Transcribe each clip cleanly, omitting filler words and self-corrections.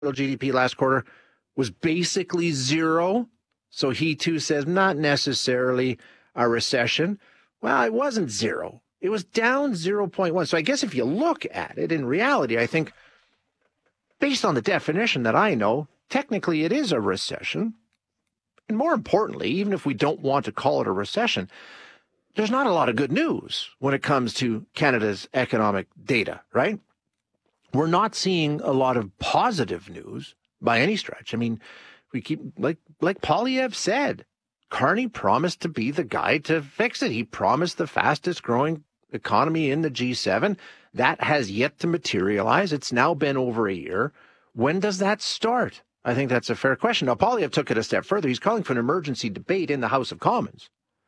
GDP last quarter was basically zero. So he too says not necessarily a recession. Well, it wasn't zero. It was down 0.1. So I guess if you look at it in reality, I think based on the definition that I know, technically it is a recession. And more importantly, even if we don't want to call it a recession, there's not a lot of good news when it comes to Canada's economic data, right? We're not seeing a lot of positive news by any stretch. I mean, we keep, like Poilievre said, Carney promised to be the guy to fix it. He promised the fastest growing economy in the G7. That has yet to materialize. It's now been over a year. When does that start? I think that's a fair question. Now, Poilievre took it a step further. He's calling for an emergency debate in the House of Commons.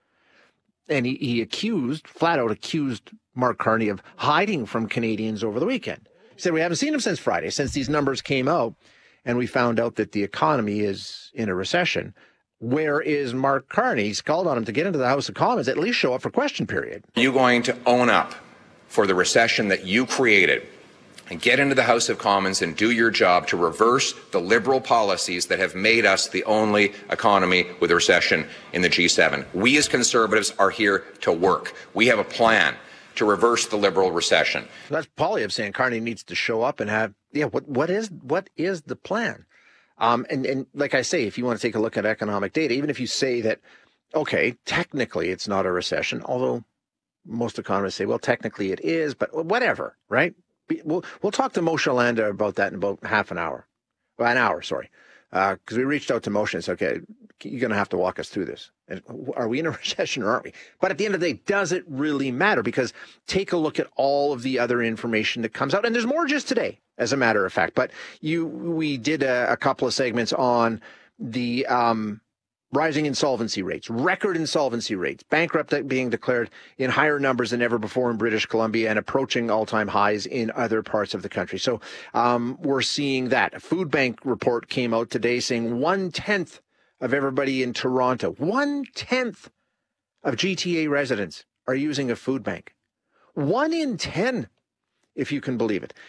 And he flat out accused Mark Carney of hiding from Canadians over the weekend. He said, we haven't seen him since Friday, since these numbers came out, and we found out that the economy is in a recession. Where is Mark Carney? He's called on him to get into the House of Commons, at least show up for question period. Are you going to own up for the recession that you created and get into the House of Commons and do your job to reverse the Liberal policies that have made us the only economy with a recession in the G7? We as Conservatives are here to work. We have a plan to reverse the Liberal recession. That's Poilievre saying Carney needs to show up and have, what is the plan? And like I say, if you want to take a look at economic data, even if you say that, okay, technically it's not a recession, although most economists say, well, technically it is, but whatever, right? We'll talk to Moshe Landa about that in about half an hour. Well, an hour, sorry. Because we reached out to Moshe and said, okay, you're going to have to walk us through this. And are we in a recession or aren't we? But at the end of the day, does it really matter? Because take a look at all of the other information that comes out. And there's more just today, as a matter of fact. But we did a couple of segments on the rising insolvency rates, record insolvency rates, bankrupt being declared in higher numbers than ever before in British Columbia and approaching all-time highs in other parts of the country. So we're seeing that. A food bank report came out today saying 1/10 of everybody in Toronto, 1/10 of GTA residents are using a food bank. 1 in 10, if you can believe it.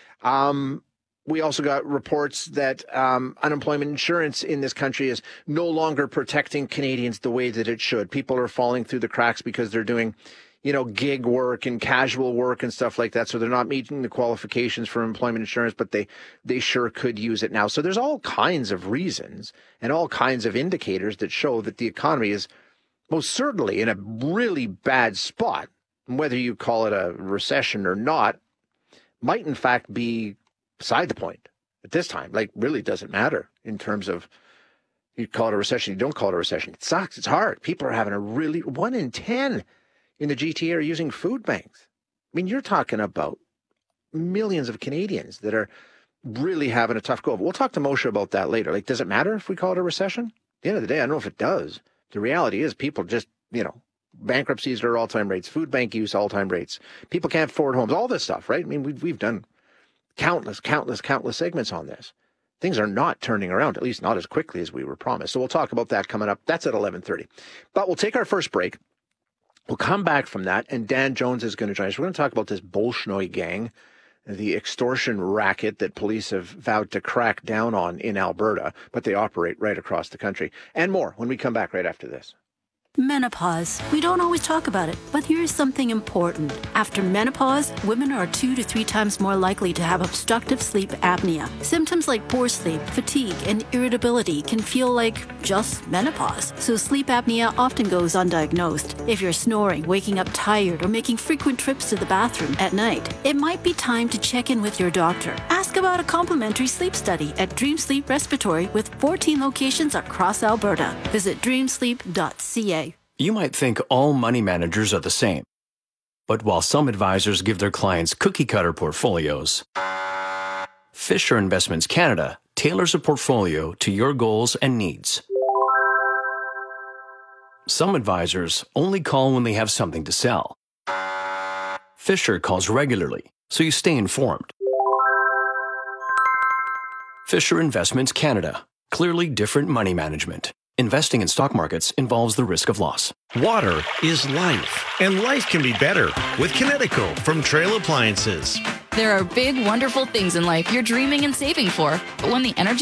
We also got reports that unemployment insurance in this country is no longer protecting Canadians the way that it should. People are falling through the cracks because they're doing, gig work and casual work and stuff like that. So they're not meeting the qualifications for employment insurance, but they sure could use it now. So there's all kinds of reasons and all kinds of indicators that show that the economy is most certainly in a really bad spot. And whether you call it a recession or not might in fact be beside the point at this time. Like, really doesn't matter in terms of you call it a recession, you don't call it a recession. It sucks. It's hard. People are having 1 in 10 in the GTA are using food banks. I mean, you're talking about millions of Canadians that are really having a tough go. We'll talk to Moshe about that later. Like, does it matter if we call it a recession? At the end of the day, I don't know if it does. The reality is people just, bankruptcies are all-time rates, food bank use all-time rates. People can't afford homes, all this stuff, right? I mean, we've done countless segments on this. Things are not turning around, at least not as quickly as we were promised. So we'll talk about that coming up. That's at 11:30. But we'll take our first break. We'll come back from that, and Dan Jones is going to join us. We're going to talk about this Bolshoi gang, the extortion racket that police have vowed to crack down on in Alberta, but they operate right across the country, and more when we come back right after this. Menopause. We don't always talk about it, but here's something important. After menopause, women are 2 to 3 times more likely to have obstructive sleep apnea. Symptoms like poor sleep, fatigue, and irritability can feel like just menopause. So sleep apnea often goes undiagnosed. If you're snoring, waking up tired, or making frequent trips to the bathroom at night, it might be time to check in with your doctor. Ask about a complimentary sleep study at Dream Sleep Respiratory with 14 locations across Alberta. Visit dreamsleep.ca. You might think all money managers are the same. But while some advisors give their clients cookie-cutter portfolios, Fisher Investments Canada tailors a portfolio to your goals and needs. Some advisors only call when they have something to sell. Fisher calls regularly, so you stay informed. Fisher Investments Canada. Clearly different money management. Investing in stock markets involves the risk of loss. Water is life, and life can be better with Kinetico from Trail Appliances. There are big, wonderful things in life you're dreaming and saving for, but when the energy